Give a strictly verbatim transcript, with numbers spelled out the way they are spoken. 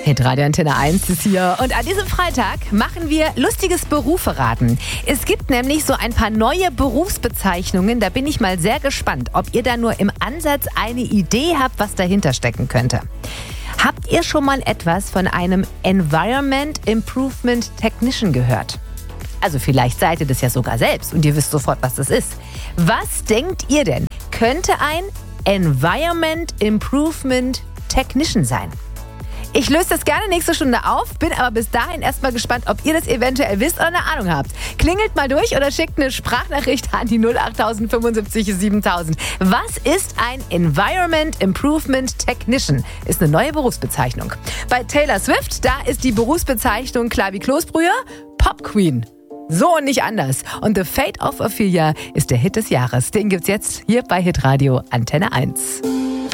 Hitradio Antenne eins ist hier und an diesem Freitag machen wir lustiges Beruferaten. Es gibt nämlich so ein paar neue Berufsbezeichnungen, da bin ich mal sehr gespannt, ob ihr da nur im Ansatz eine Idee habt, was dahinter stecken könnte. Habt ihr schon mal etwas von einem Environment Improvement Technician gehört? Also vielleicht seid ihr das ja sogar selbst und ihr wisst sofort, was das ist. Was denkt ihr denn, könnte ein Environment Improvement Technician sein? Ich löse das gerne nächste Stunde auf, bin aber bis dahin erstmal gespannt, ob ihr das eventuell wisst oder eine Ahnung habt. Klingelt mal durch oder schickt eine Sprachnachricht an die null acht fünfundsiebzig siebentausend. Was ist ein Environment Improvement Technician? Ist eine neue Berufsbezeichnung. Bei Taylor Swift, da ist die Berufsbezeichnung klar wie Kloßbrühe, Pop Queen. So und nicht anders. Und The Fate of Ophelia ist der Hit des Jahres. Den gibt's jetzt hier bei Hitradio Antenne eins.